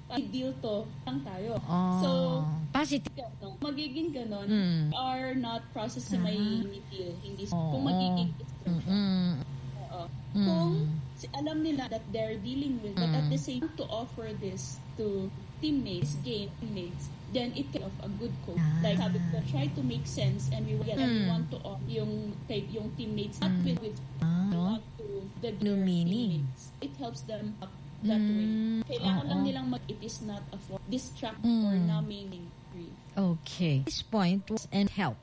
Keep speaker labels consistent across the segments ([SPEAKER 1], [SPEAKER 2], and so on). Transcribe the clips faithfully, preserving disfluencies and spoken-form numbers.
[SPEAKER 1] deal to lang tayo.
[SPEAKER 2] Oh,
[SPEAKER 1] so,
[SPEAKER 2] positive.
[SPEAKER 1] No, magiging ganon,
[SPEAKER 2] mm.
[SPEAKER 1] are not process na may uh-huh. deal. Hindi,
[SPEAKER 2] oh,
[SPEAKER 1] kung magiging extrovert.
[SPEAKER 2] Mm-hmm.
[SPEAKER 1] Uh,
[SPEAKER 2] mm.
[SPEAKER 1] Kung alam nila that they're dealing with, mm. but at the same to offer this to teammates, game teammates, then it can of a good coach. Ah. Like sabi ko, try to make sense and we, yeah, mm. and we want to offer yung, yung teammates, not mm. with, with
[SPEAKER 2] ah.
[SPEAKER 1] we want to the
[SPEAKER 2] no
[SPEAKER 1] teammates. It helps them up that
[SPEAKER 2] mm.
[SPEAKER 1] way. Kailangan
[SPEAKER 2] Uh-oh.
[SPEAKER 1] lang nilang mag, it is not a for distract
[SPEAKER 2] mm.
[SPEAKER 1] or numbing grief.
[SPEAKER 2] Okay. This point was and help.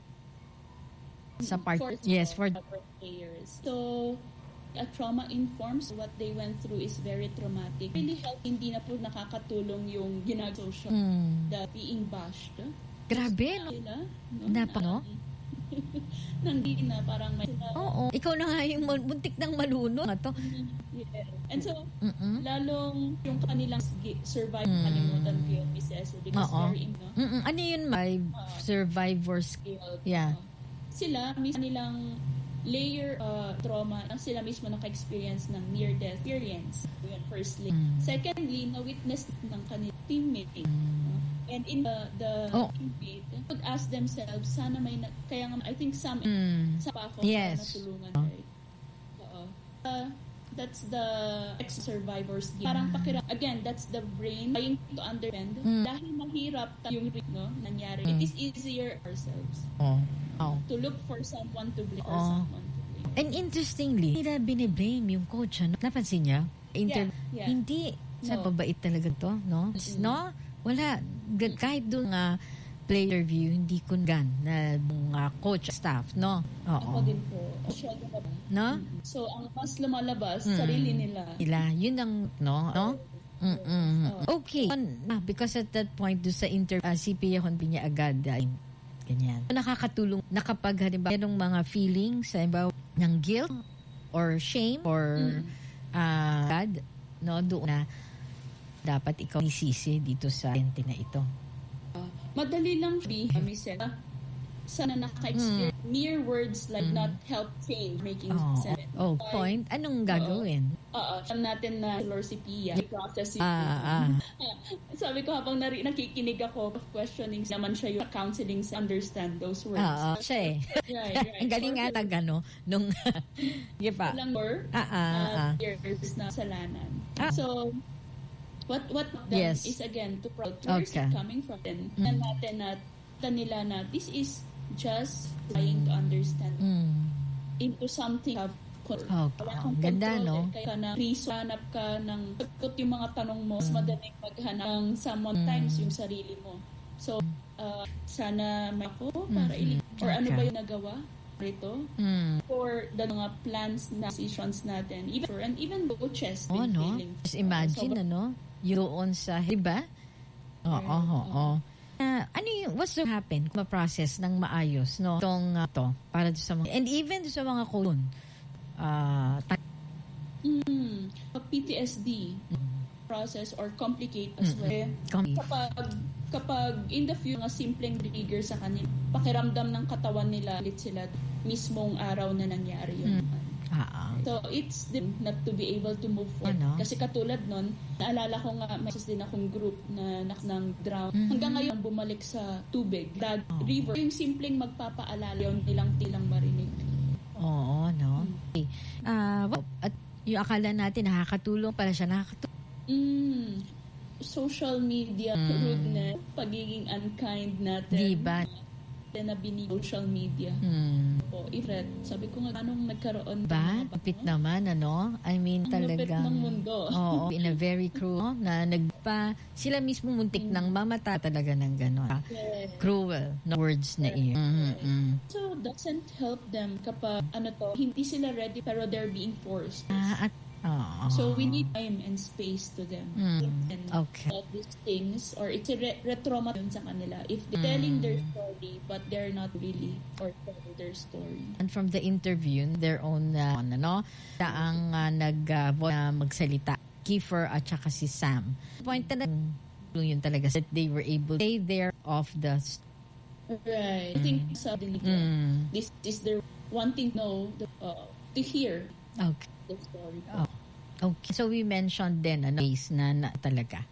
[SPEAKER 2] Sa part,
[SPEAKER 1] for,
[SPEAKER 2] yes, for
[SPEAKER 1] players. So, a trauma informs what they went through is very traumatic. Really help, hindi na po nakakatulong yung ginag-social,
[SPEAKER 2] mm.
[SPEAKER 1] the being bashed.
[SPEAKER 2] Grabe, no?
[SPEAKER 1] Nila, no?
[SPEAKER 2] Napa, no?
[SPEAKER 1] Nandi na, parang may...
[SPEAKER 2] Oo. Ikaw na nga yung buntik ng malunod. Ito.
[SPEAKER 1] Yeah. And so,
[SPEAKER 2] Mm-mm.
[SPEAKER 1] lalong yung kanilang survive mm. kalimutan ko yung Miss Cecil because
[SPEAKER 2] Uh-oh.
[SPEAKER 1] very, no?
[SPEAKER 2] Mm-mm. Ano yun, my uh, survivor's skill? Yeah.
[SPEAKER 1] Uh, sila, mismo nilang layer uh, trauma ang sila mismo naka-experience ng near-death experience. Yun, firstly. Mm. Secondly, na-witness ng kanilang teammate. Mm. Uh, and in the, the oh. teammate, would ask themselves, sana may, na, kaya nga, I think some,
[SPEAKER 2] mm.
[SPEAKER 1] sa pa ako,
[SPEAKER 2] yes.
[SPEAKER 1] natulungan, right? Oo. Uh, that's the ex-survivors. Parang pakiram, again, that's the brain trying to understand. Mm. Dahil mahirap yung no, nangyari. Mm. It is easier ourselves.
[SPEAKER 2] Oh. Oh.
[SPEAKER 1] To look for someone to blame or
[SPEAKER 2] oh.
[SPEAKER 1] someone to blame.
[SPEAKER 2] And interestingly, hindi na biniblame yung coach. Ano? Napansin niya? Inter-
[SPEAKER 1] yeah, yeah.
[SPEAKER 2] Hindi.
[SPEAKER 1] No.
[SPEAKER 2] Sa babait talaga to, no? Mm-hmm. No? Wala. Kahit doon nga uh, player view, hindi ko gan na uh, coach staff, no? Oo.
[SPEAKER 1] Ako din po.
[SPEAKER 2] No?
[SPEAKER 1] So, ang mas lumalabas, mm. sarili nila.
[SPEAKER 2] Ila. Yun ang, no? No? Mm-mm. Oh. Okay. Because at that point, doon sa inter, uh, C P A niya agad, uh, ganyan. Nakakatulong na kapag halimbawa merong mga feelings sa iba ng guilt or shame or mm. uh, God, no, doon na dapat ikaw isisi dito sa ente na ito.
[SPEAKER 1] Uh, madali lang sabihin, Miss Seth. Sana naka-experience mm. mere words like mm. not help change making
[SPEAKER 2] oh,
[SPEAKER 1] sense.
[SPEAKER 2] Oh, like, point. Anong gagawin?
[SPEAKER 1] Oo. Uh, uh, natin na Lord si Pia. Process
[SPEAKER 2] yung ah, ah.
[SPEAKER 1] Sabi ko habang nari- nakikinig ako of questioning naman siya yung counseling to understand those words.
[SPEAKER 2] Oo. Uh, siya eh.
[SPEAKER 1] Right, right.
[SPEAKER 2] Ang galing nga tag ano nung di ba?
[SPEAKER 1] Ilang more
[SPEAKER 2] ah, ah,
[SPEAKER 1] uh,
[SPEAKER 2] ah.
[SPEAKER 1] years na salanan.
[SPEAKER 2] Ah.
[SPEAKER 1] So what what then
[SPEAKER 2] yes.
[SPEAKER 1] is again to proud where is
[SPEAKER 2] okay.
[SPEAKER 1] it coming from then
[SPEAKER 2] mm.
[SPEAKER 1] and natin na nila na this is just trying to understand
[SPEAKER 2] mm.
[SPEAKER 1] into something have
[SPEAKER 2] okay. oh, ganda no
[SPEAKER 1] eh. Kaya na hanap ka ng pagkot yung mga tanong mo mm. mas madaling maghanap ng someone mm. times yung sarili mo so uh, sana may ako para mm. ili or okay. ano ba yung nagawa rito
[SPEAKER 2] mm.
[SPEAKER 1] for the mga plans na decisions natin even for, and even coaches
[SPEAKER 2] oh no
[SPEAKER 1] feeling,
[SPEAKER 2] just imagine uh, so, ano yun sa iba oo oo oo Uh, ano yung, what's to happen kung ma-process ng maayos, no? Itong, uh, to, para sa mga, and even sa mga kulon, uh, ta-
[SPEAKER 1] mm, P T S D mm. process or complicate as mm-hmm. well.
[SPEAKER 2] Com-
[SPEAKER 1] kapag, kapag in the future, mga simpleng trigger sa kanila, pakiramdam ng katawan nila, ulit sila, mismong araw na nangyari yun.
[SPEAKER 2] Mm. Ah,
[SPEAKER 1] so, it's them not to be able to move forward. Ano? Kasi katulad nun, naalala ko nga, may din akong group na nang drown. Mm-hmm. Hanggang ngayon, bumalik sa tubig, dag, oh. river. Yung simpleng magpapaalala, yung nilang tilang marinig.
[SPEAKER 2] Oo, no? Mm. Okay. Uh, well, at yung akala natin, nakakatulong pala siya, nakakatulong.
[SPEAKER 1] Mm, social media, mm. rudeness, pagiging unkind natin.
[SPEAKER 2] Diba?
[SPEAKER 1] Na binig social media.
[SPEAKER 2] Hmm.
[SPEAKER 1] O, ifred. Sabi ko nga, anong nagkaroon
[SPEAKER 2] ba? Lupit naman, ano? I mean, talagang...
[SPEAKER 1] Lupit ng mundo.
[SPEAKER 2] Oo, in a very cruel, na nagpa... Sila mismo muntik mm. ng mamata talaga ng gano'n.
[SPEAKER 1] Yeah.
[SPEAKER 2] Cruel na words na iyo.
[SPEAKER 1] Yeah. Mm-hmm. So, doesn't help them kapag, ano to, hindi sila ready pero they're being forced.
[SPEAKER 2] Ah, at Oh.
[SPEAKER 1] So we need time and space to them
[SPEAKER 2] mm.
[SPEAKER 1] and
[SPEAKER 2] okay.
[SPEAKER 1] all these things or it's a re- retrauma sa kanila if they're mm. telling their story but they're not really or telling their story.
[SPEAKER 2] And from the interview, their own uh, ano, ang uh, nag uh, uh, magsalita, Kiefer at saka si Sam. Point talaga yun talaga that they were able to stay there off the
[SPEAKER 1] right. Mm. I think suddenly mm. this is their wanting to know the, uh, to hear
[SPEAKER 2] okay.
[SPEAKER 1] the story.
[SPEAKER 2] Oh. Okay. So we mentioned din ano case na, na talaga